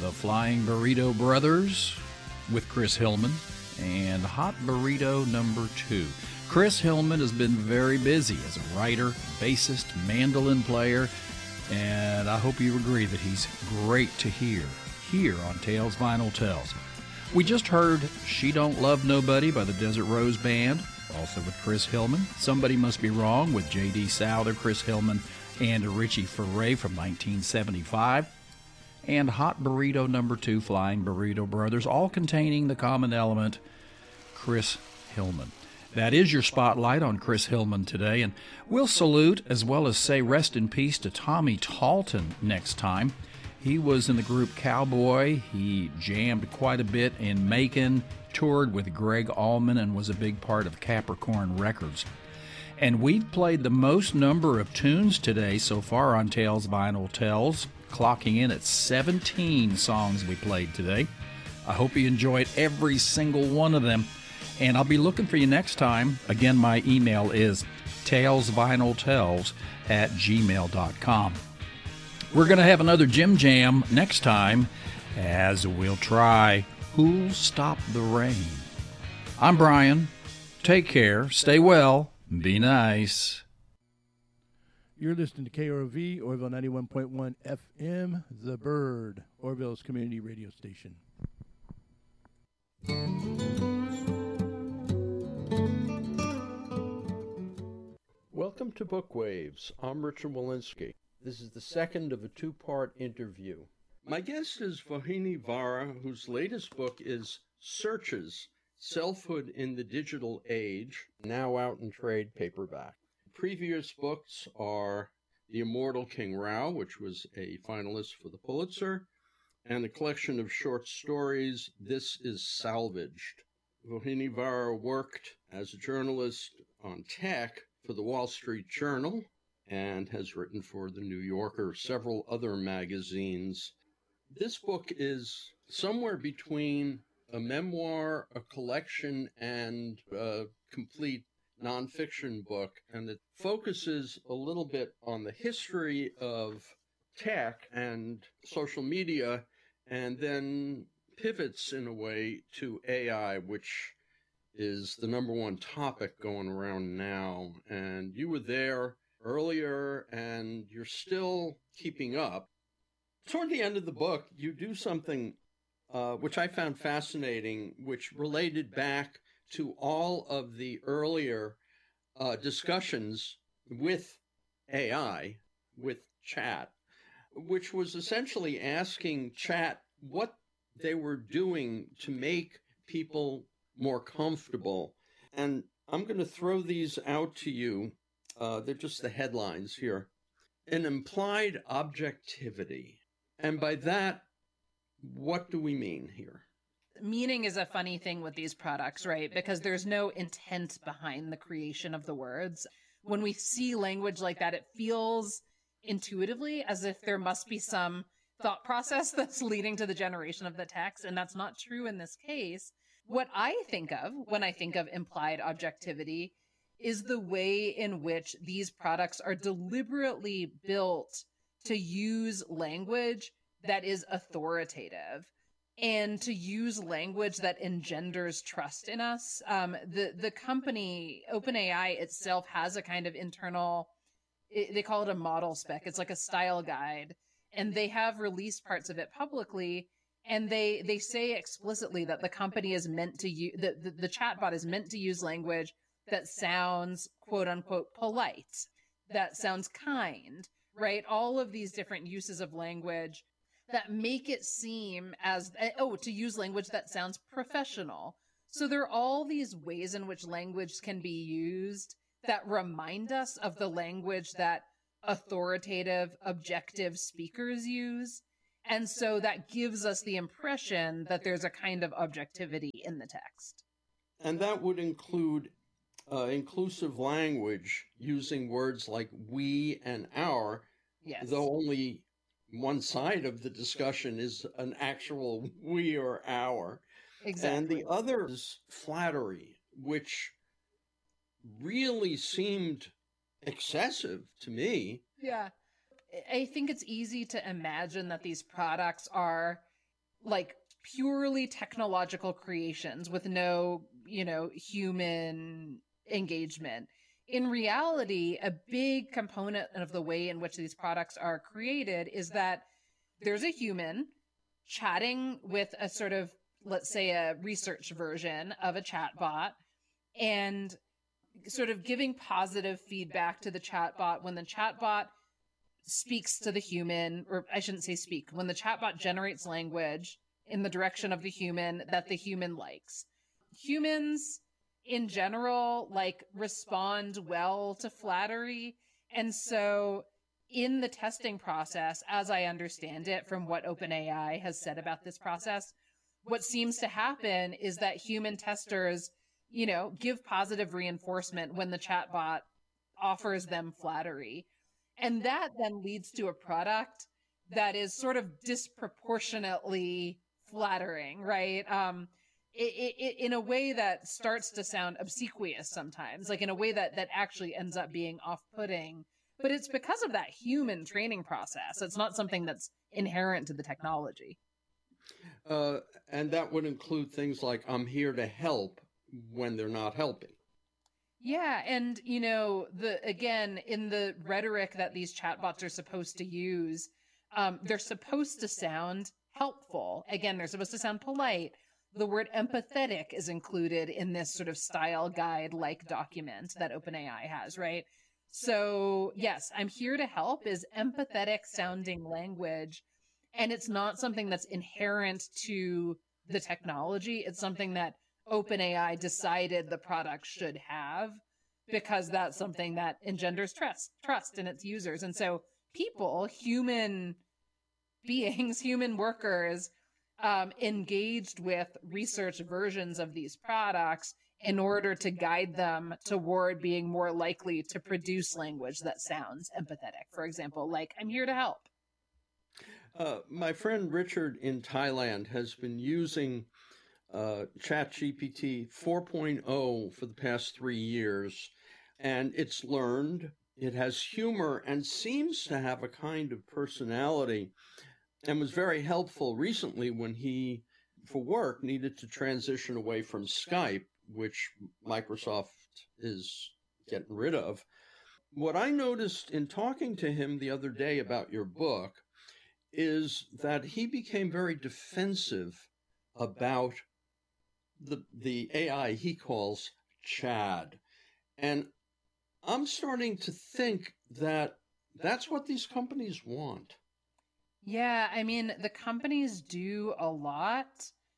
the Flying Burrito Brothers with Chris Hillman and Hot Burrito number 2. Chris Hillman has been very busy as a writer, bassist, mandolin player, and I hope you agree that he's great to hear here on Tales Vinyl Tells. We just heard She Don't Love Nobody by the Desert Rose Band, also with Chris Hillman. Somebody Must Be Wrong with J.D. Souther, Chris Hillman, and Richie Furay from 1975. And Hot Burrito number 2, Flying Burrito Brothers, all containing the common element, Chris Hillman. That is your spotlight on Chris Hillman today, and we'll salute as well as say rest in peace to Tommy Talton next time. He was in the group Cowboy. He jammed quite a bit in Macon, toured with Greg Allman, and was a big part of Capricorn Records. And we've played the most number of tunes today so far on Tales Vinyl Tells, clocking in at 17 songs we played today. I hope you enjoyed every single one of them. And I'll be looking for you next time. Again, my email is talesvinyltells@gmail.com. We're going to have another Jim Jam next time, as we'll try Who'll Stop the Rain. I'm Brian. Take care. Stay well. Be nice. You're listening to KROV, Orville 91.1 FM, The Bird, Orville's community radio station. Welcome to Bookwaves. I'm Richard Walensky. This is the second of a two-part interview. My guest is Vohini Vara, whose latest book is Searches, Selfhood in the Digital Age, now out in trade paperback. Previous books are The Immortal King Rao, which was a finalist for the Pulitzer, and a collection of short stories, This is Salvaged. Vohini Vara worked as a journalist on tech for the Wall Street Journal and has written for the New Yorker, several other magazines. This book is somewhere between a memoir, a collection, and a complete nonfiction book, and it focuses a little bit on the history of tech and social media, and then pivots in a way to AI, which is the number one topic going around now. And you were there earlier, and you're still keeping up. Toward the end of the book, you do something which I found fascinating, which related back to all of the earlier discussions with AI, with chat, which was essentially asking chat what they were doing to make people more comfortable. And I'm going to throw these out to you. They're just the headlines here. An implied objectivity. And by that, what do we mean here? Meaning is a funny thing with these products, right? Because there's no intent behind the creation of the words. When we see language like that, it feels intuitively as if there must be some thought process that's leading to the generation of the text, and that's not true in this case. What I think of when I think of implied objectivity is the way in which these products are deliberately built to use language that is authoritative and to use language that engenders trust in us. The company, OpenAI itself, has a kind of internal, they call it a model spec. It's like a style guide. And they have released parts of it publicly. And they say explicitly that the company is meant to use, the chatbot is meant to use language that sounds, quote unquote, polite, that sounds kind, right? All of these different uses of language that make it seem as, to use language that sounds professional. So there are all these ways in which language can be used that remind us of the language that authoritative, objective speakers use. And so that gives us the impression that there's a kind of objectivity in the text. And that would include inclusive language using words like we and our, yes, though only one side of the discussion is an actual we or our. Exactly. And the other is flattery, which really seemed excessive to me. Yeah. I think it's easy to imagine that these products are like purely technological creations with no, human engagement. In reality, a big component of the way in which these products are created is that there's a human chatting with a sort of, let's say, a research version of a chatbot, and sort of giving positive feedback to the chatbot when the chatbot speaks to the human, or I shouldn't say speak, when the chatbot generates language in the direction of the human that the human likes. Humans in general, respond well to flattery. And so in the testing process, as I understand it from what OpenAI has said about this process, what seems to happen is that human testers, give positive reinforcement when the chatbot offers them flattery. And that then leads to a product that is sort of disproportionately flattering, right? In a way that starts to sound obsequious sometimes, like in a way that actually ends up being off-putting. But it's because of that human training process. It's not something that's inherent to the technology. And that would include things like, I'm here to help, when they're not helping. Yeah, and, again, in the rhetoric that these chatbots are supposed to use, they're supposed to sound helpful. Again, they're supposed to sound polite. The word empathetic is included in this sort of style guide-like document that OpenAI has, right? So, yes, I'm here to help is empathetic sounding language, and it's not something that's inherent to the technology. It's something that OpenAI decided the product should have, because that's something that engenders trust in its users. And so people, human beings, human workers, engaged with research versions of these products in order to guide them toward being more likely to produce language that sounds empathetic. For example, like, I'm here to help. My friend Richard in Thailand has been using ChatGPT 4.0 for the past 3 years, and it's learned, it has humor, and seems to have a kind of personality, and was very helpful recently when he, for work, needed to transition away from Skype, which Microsoft is getting rid of. What I noticed in talking to him the other day about your book is that he became very defensive about the AI he calls Chad. And I'm starting to think that that's what these companies want. Yeah, I mean, the companies do a lot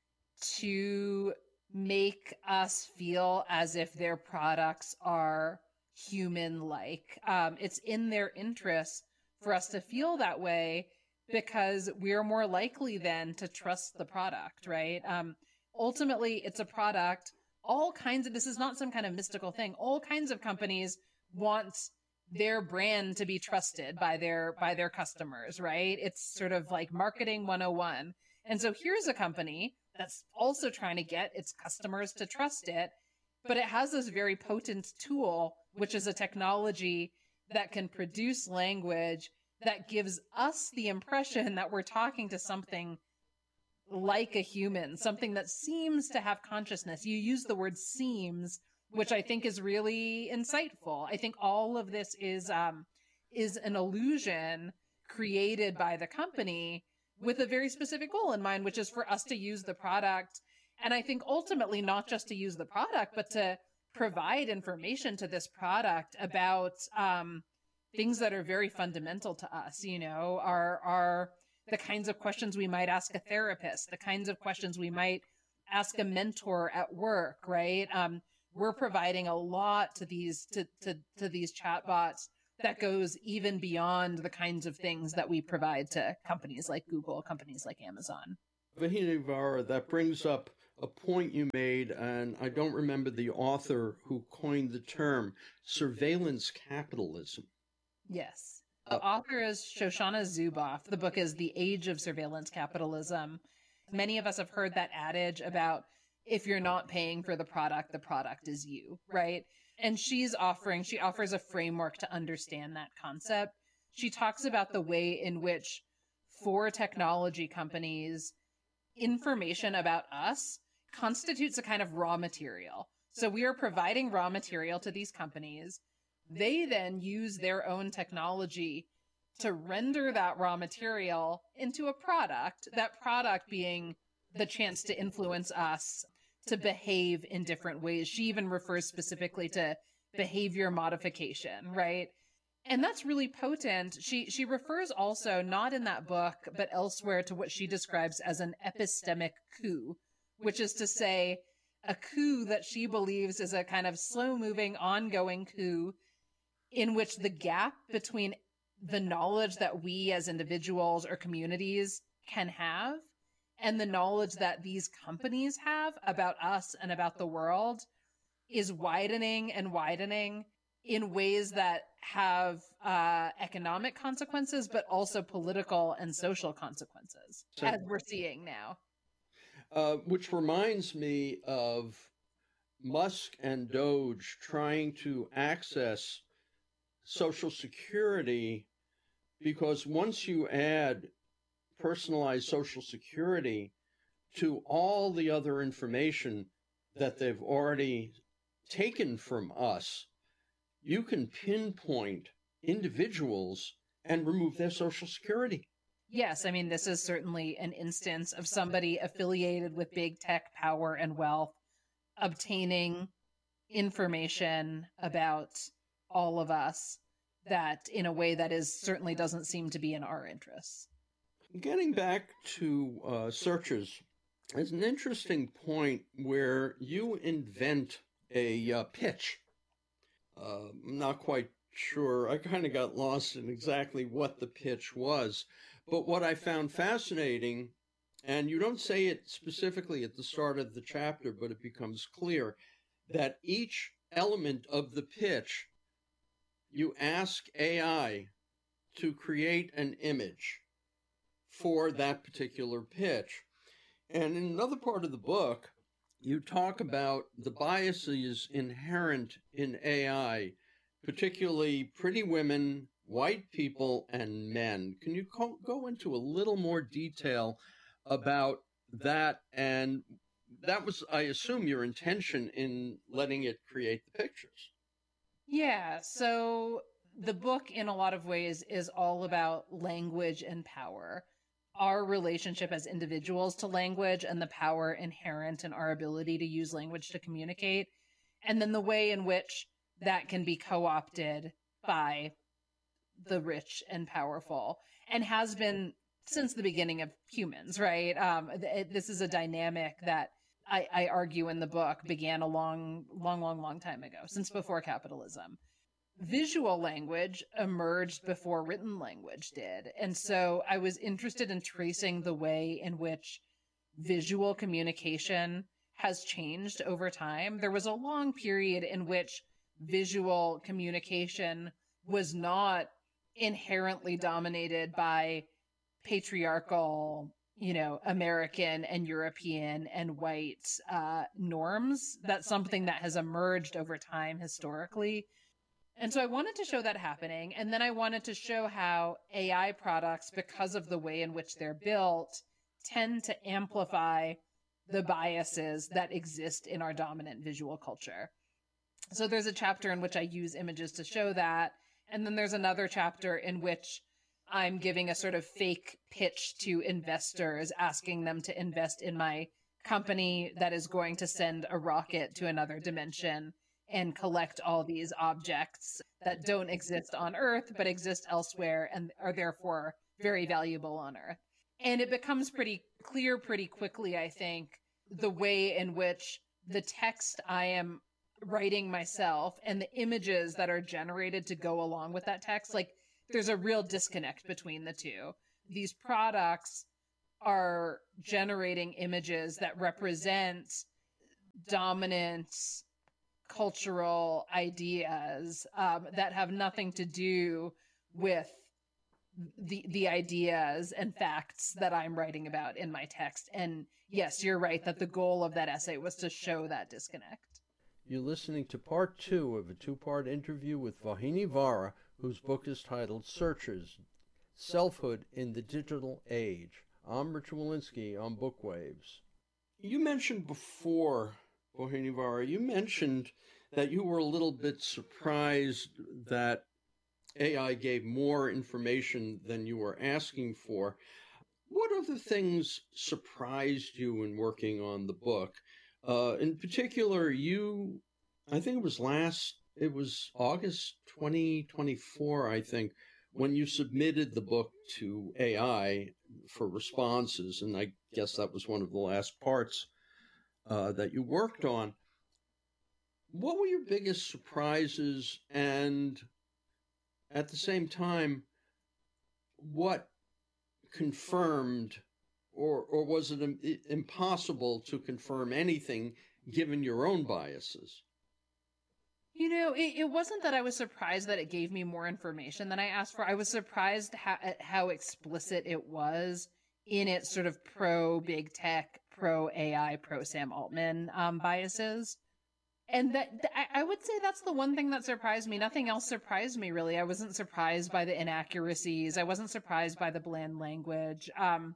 to make us feel as if their products are human-like. It's in their interest for us to feel that way because we're more likely then to trust the product, right? Ultimately, it's a product. This is not some kind of mystical thing. All kinds of companies want their brand to be trusted by their customers, right? It's sort of like marketing 101. And so here's a company that's also trying to get its customers to trust it, but it has this very potent tool, which is a technology that can produce language that gives us the impression that we're talking to something like a human, something that seems to have consciousness. You use the word seems, which I think is really insightful. I think all of this is an illusion created by the company with a very specific goal in mind, which is for us to use the product. And I think ultimately not just to use the product, but to provide information to this product about things that are very fundamental to us, are the kinds of questions we might ask a therapist, the kinds of questions we might ask a mentor at work, right? We're providing a lot to these chatbots that goes even beyond the kinds of things that we provide to companies like Google, companies like Amazon. Vahini Vara, that brings up a point you made, and I don't remember the author who coined the term, surveillance capitalism. Yes. The author is Shoshana Zuboff. The book is The Age of Surveillance Capitalism. Many of us have heard that adage about if you're not paying for the product is you, right? And she offers a framework to understand that concept. She talks about the way in which, for technology companies, information about us constitutes a kind of raw material. So we are providing raw material to these companies. They then use their own technology to render that raw material into a product, that product being the chance to influence us to behave in different ways. She even refers specifically to behavior modification, right? And that's really potent. She refers also, not in that book, but elsewhere, to what she describes as an epistemic coup, which is to say a coup that she believes is a kind of slow-moving, ongoing coup in which the gap between the knowledge that we as individuals or communities can have and the knowledge that these companies have about us and about the world is widening and widening in ways that have economic consequences, but also political and social consequences, as we're seeing now. Which reminds me of Musk and Doge trying to access Social Security, because once you add personalized Social Security to all the other information that they've already taken from us, you can pinpoint individuals and remove their Social Security. Yes, I mean, this is certainly an instance of somebody affiliated with big tech power and wealth obtaining information about all of us that in a way that is certainly doesn't seem to be in our interests. Getting back to searches, there's an interesting point where you invent a pitch. I'm not quite sure. I kind of got lost in exactly what the pitch was. But what I found fascinating, and you don't say it specifically at the start of the chapter, but it becomes clear, that each element of the pitch, you ask AI to create an image for that particular pitch. And in another part of the book, you talk about the biases inherent in AI, particularly pretty women, white people, and men. Can you go into a little more detail about that? And that was, I assume, your intention in letting it create the pictures. Yeah, so the book in a lot of ways is all about language and power. Our relationship as individuals to language and the power inherent in our ability to use language to communicate, and then the way in which that can be co-opted by the rich and powerful, and has been since the beginning of humans, right? This is a dynamic that I argue in the book began a long time ago, since before capitalism. Visual language emerged before written language did. And so I was interested in tracing the way in which visual communication has changed over time. There was a long period in which visual communication was not inherently dominated by patriarchal, American and European and white norms. That's something that has emerged over time historically. And so I wanted to show that happening. And then I wanted to show how AI products, because of the way in which they're built, tend to amplify the biases that exist in our dominant visual culture. So there's a chapter in which I use images to show that. And then there's another chapter in which I'm giving a sort of fake pitch to investors, asking them to invest in my company that is going to send a rocket to another dimension and collect all these objects that don't exist on Earth, but exist elsewhere and are therefore very valuable on Earth. And it becomes pretty clear pretty quickly, I think, the way in which the text I am writing myself and the images that are generated to go along with that text, like there's a real disconnect between the two. These products are generating images that represent dominant cultural ideas that have nothing to do with the ideas and facts that I'm writing about in my text. And yes, you're right that the goal of that essay was to show that disconnect. You're listening to part 2 of a 2-part interview with Vauhini Vara, whose book is titled Searchers: Selfhood in the Digital Age. I'm Richard Wolinsky on Bookwaves. You mentioned before, Bauhini Vara, you mentioned that you were a little bit surprised that AI gave more information than you were asking for. What other things surprised you in working on the book? In particular, I think it was August 2024, I think, when you submitted the book to AI for responses, and I guess that was one of the last parts that you worked on. What were your biggest surprises, and at the same time, what confirmed, or was it impossible to confirm anything given your own biases? It wasn't that I was surprised that it gave me more information than I asked for. I was surprised at how explicit it was in its sort of pro-big tech, pro-AI, pro-Sam Altman biases. And I would say that's the one thing that surprised me. Nothing else surprised me, really. I wasn't surprised by the inaccuracies. I wasn't surprised by the bland language.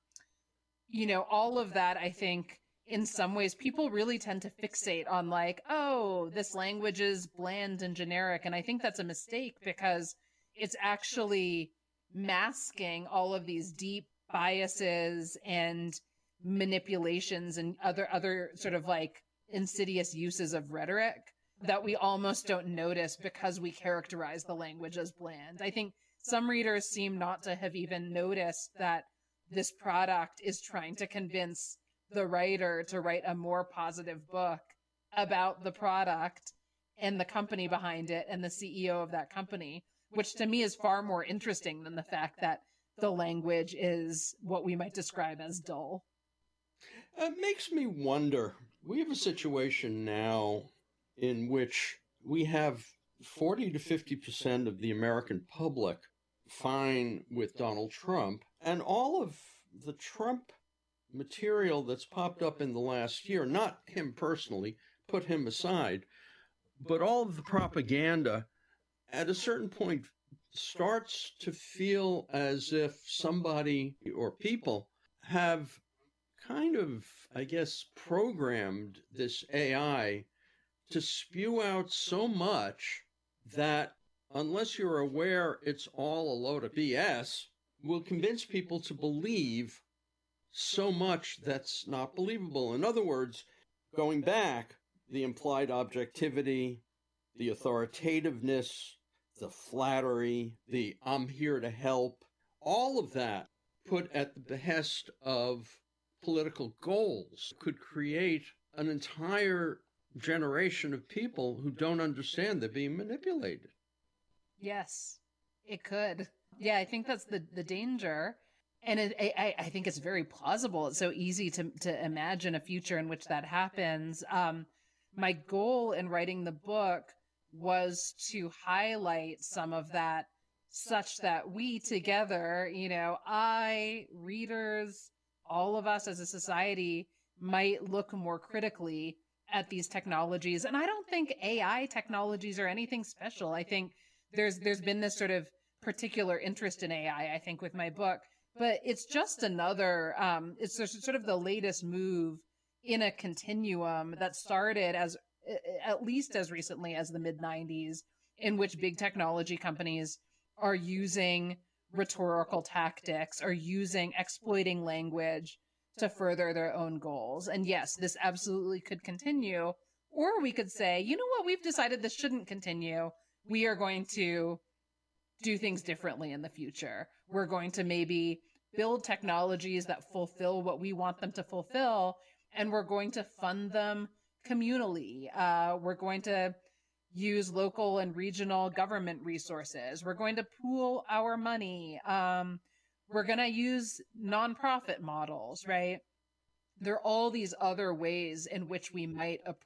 All of that, I think, in some ways, people really tend to fixate on like, oh, this language is bland and generic. And I think that's a mistake because it's actually masking all of these deep biases and manipulations and other sort of like insidious uses of rhetoric that we almost don't notice because we characterize the language as bland. I think some readers seem not to have even noticed that this product is trying to convince the writer to write a more positive book about the product and the company behind it and the CEO of that company, which to me is far more interesting than the fact that the language is what we might describe as dull. It makes me wonder. We have a situation now in which we have 40 to 50% of the American public fine with Donald Trump, and all of the Trump material that's popped up in the last year, not him personally, put him aside, but all of the propaganda at a certain point starts to feel as if somebody or people have kind of, I guess, programmed this AI to spew out so much that unless you're aware it's all a load of BS, will convince people to believe so much that's not believable. In other words, going back, the implied objectivity, the authoritativeness, the flattery, the I'm here to help, all of that put at the behest of political goals could create an entire generation of people who don't understand they're being manipulated. Yes, it could. Yeah, I think that's the danger. And I think it's very plausible. It's so easy to imagine a future in which that happens. My goal in writing the book was to highlight some of that such that we together, readers, all of us as a society might look more critically at these technologies. And I don't think AI technologies are anything special. I think there's been this sort of particular interest in AI, I think, with my book. But it's just another, it's sort of the latest move in a continuum that started at least as recently as the mid-90s, in which big technology companies are using rhetorical tactics, are exploiting language to further their own goals. And yes, this absolutely could continue. Or we could say, you know what, we've decided this shouldn't continue. We are going to do things differently in the future. We're going to maybe build technologies that fulfill what we want them to fulfill, and we're going to fund them communally. We're going to use local and regional government resources. We're going to pool our money. We're going to use nonprofit models, right? There are all these other ways in which we might approach